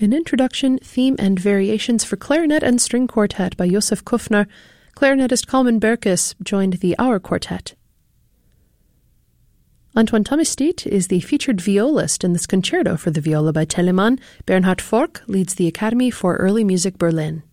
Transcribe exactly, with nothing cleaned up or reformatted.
An introduction, theme and variations for clarinet and string quartet by Josef Kufner. Clarinetist Kalman Berkes joined the Auer Quartet. Antoine Thomastit is the featured violist in this concerto for the viola by Telemann. Bernhard Fork leads the Academy for Early Music Berlin.